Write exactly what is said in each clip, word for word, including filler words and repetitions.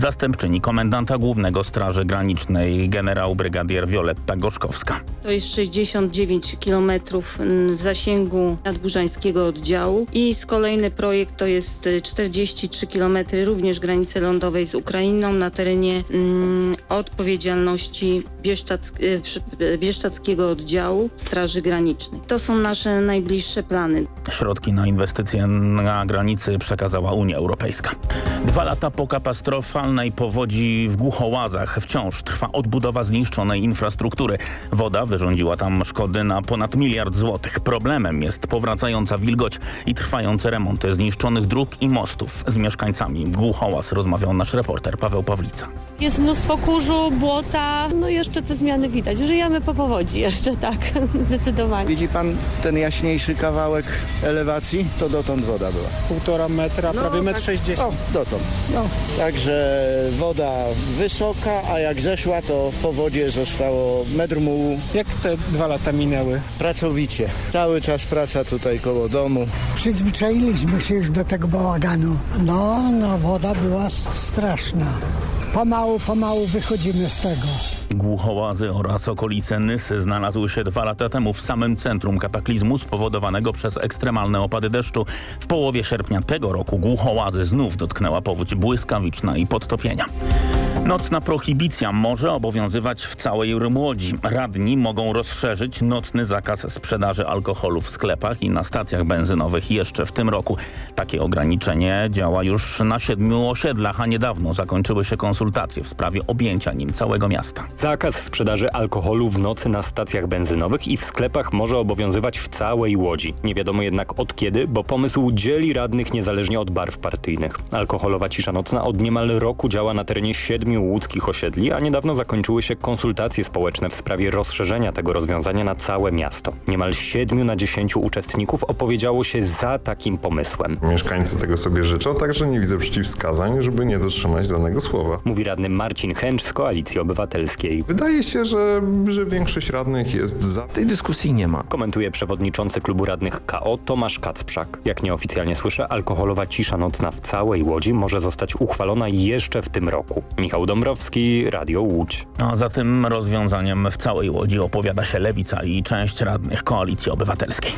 Zastępczyni komendanta głównego Straży Granicznej generał brygadier Wioletta Gorzkowska. To jest sześćdziesiąt dziewięć kilometrów w zasięgu nadburzańskiego oddziału i z kolejny projekt to jest czterdzieści trzy kilometry również granicy lądowej z Ukrainą na terenie mm, odpowiedzialności Bieszczack, Bieszczackiego Oddziału Straży Granicznej. To są nasze najbliższe plany. Środki na inwestycje na granicy przekazała Unia Europejska. Dwa lata po katastrofalnej powodzi w Głuchołazach wciąż trwa odbudowa zniszczonej infrastruktury. Woda wyrządziła tam szkody na ponad miliard złotych. Problemem jest powracająca wilgoć i trwające remonty zniszczonych dróg i mostów. Z mieszkańcami Głuchołaz rozmawiał nasz reporter Paweł Pawlica. Jest mnóstwo kurzu, błota, no jeszcze te zmiany widać. Żyjemy po powodzi jeszcze, tak, zdecydowanie. Widzi pan ten jaśniejszy kawałek elewacji? To dotąd woda była. Półtora metra, No, prawie metr tak, sześćdziesiąt. O, dotąd. No, także woda wysoka, a jak zeszła, to po wodzie zostało metr mułu. Jak te dwa lata minęły? Pracowicie. Cały czas praca tutaj koło domu. Przyzwyczailiśmy się już do tego bałaganu. No, no woda była straszna. Pomału, pomału wychodzimy z tego. Głuchołazy oraz okolice Nysy znalazły się dwa lata temu w samym centrum kataklizmu spowodowanego przez ekstremalne opady deszczu. W połowie sierpnia tego roku Głuchołazy znów dotknęła powódź błyskawiczna i podtopienia. Nocna prohibicja może obowiązywać w całej Łodzi. Radni mogą rozszerzyć nocny zakaz sprzedaży alkoholu w sklepach i na stacjach benzynowych jeszcze w tym roku. Takie ograniczenie działa już na siedmiu osiedlach, a niedawno zakończyły się konsultacje w sprawie objęcia nim całego miasta. Zakaz sprzedaży alkoholu w nocy na stacjach benzynowych i w sklepach może obowiązywać w całej Łodzi. Nie wiadomo jednak od kiedy, bo pomysł dzieli radnych niezależnie od barw partyjnych. Alkoholowa cisza nocna od niemal roku działa na terenie siedmiu łódzkich osiedli, a niedawno zakończyły się konsultacje społeczne w sprawie rozszerzenia tego rozwiązania na całe miasto. Niemal siedmiu na dziesięciu uczestników opowiedziało się za takim pomysłem. Mieszkańcy tego sobie życzą, także nie widzę przeciwwskazań, żeby nie dotrzymać danego słowa. Mówi radny Marcin Chęcz z Koalicji Obywatelskiej. Wydaje się, że, że większość radnych jest za. Tej dyskusji nie ma. Komentuje przewodniczący klubu radnych K O Tomasz Kacprzak. Jak nieoficjalnie słyszę, alkoholowa cisza nocna w całej Łodzi może zostać uchwalona jeszcze w tym roku. Michał Dąbrowski, Radio Łódź. A za tym rozwiązaniem w całej Łodzi opowiada się Lewica i część radnych Koalicji Obywatelskiej.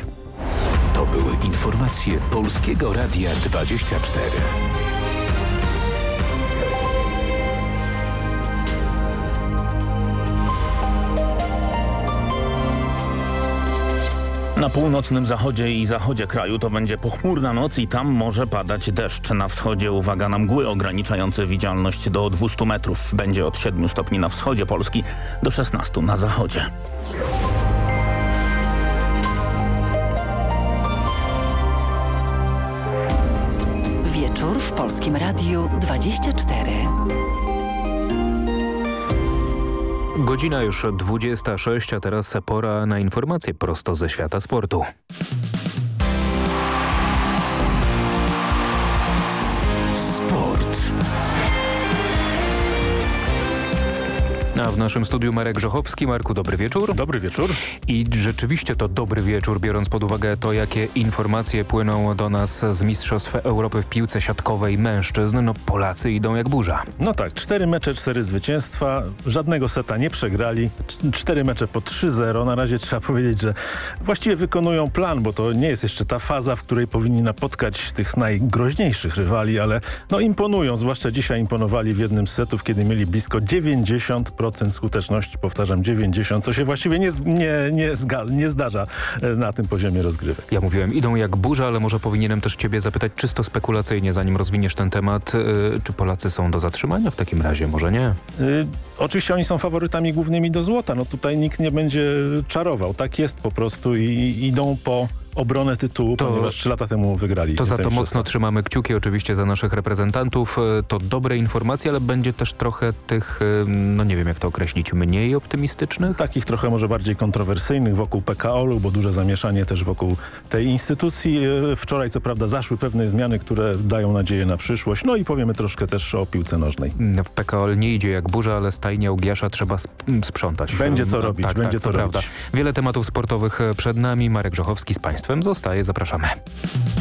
To były informacje Polskiego Radia dwadzieścia cztery. Na północnym zachodzie i zachodzie kraju to będzie pochmurna noc i tam może padać deszcz. Na wschodzie uwaga na mgły ograniczające widzialność do dwustu metrów. Będzie od siedmiu stopni na wschodzie Polski do szesnastu na zachodzie. Wieczór w Polskim Radiu dwadzieścia cztery. Godzina już dwudziesta sześć, a teraz pora na informacje prosto ze świata sportu. Sport. A w naszym studiu Marek Grzochowski. Marku, dobry wieczór. Dobry wieczór. I rzeczywiście to dobry wieczór, biorąc pod uwagę to, jakie informacje płyną do nas z Mistrzostw Europy w piłce siatkowej mężczyzn. No Polacy idą jak burza. No tak, cztery mecze, cztery zwycięstwa, żadnego seta nie przegrali, cztery mecze po trzy zero. Na razie trzeba powiedzieć, że właściwie wykonują plan, bo to nie jest jeszcze ta faza, w której powinni napotkać tych najgroźniejszych rywali, ale no imponują, zwłaszcza dzisiaj imponowali w jednym z setów, kiedy mieli blisko dziewięćdziesiąt procent skuteczności, powtarzam dziewięćdziesiąt, co się właściwie nie, nie, nie, zga, nie zdarza na tym poziomie rozgrywek. Ja mówiłem, idą jak burza, ale może powinienem też ciebie zapytać czysto spekulacyjnie, zanim rozwiniesz ten temat, yy, czy Polacy są do zatrzymania w takim razie? Może nie? Yy, oczywiście oni są faworytami głównymi do złota, no tutaj nikt nie będzie czarował, tak jest po prostu i idą po obronę tytułu, to, ponieważ trzy lata temu wygrali. To za to mocno trzymamy kciuki oczywiście za naszych reprezentantów. To dobre informacje, ale będzie też trochę tych, no nie wiem jak to określić, mniej optymistycznych? Takich trochę może bardziej kontrowersyjnych wokół P K O L u, bo duże zamieszanie też wokół tej instytucji. Wczoraj co prawda zaszły pewne zmiany, które dają nadzieję na przyszłość. No i powiemy troszkę też o piłce nożnej. W P K O L nie idzie jak burza, ale stajnia Ugiasza trzeba sprzątać. Będzie co robić, tak, będzie tak, co robić. Prawda. Wiele tematów sportowych przed nami. Marek Grzochowski z Państwem zostaje. Zapraszamy.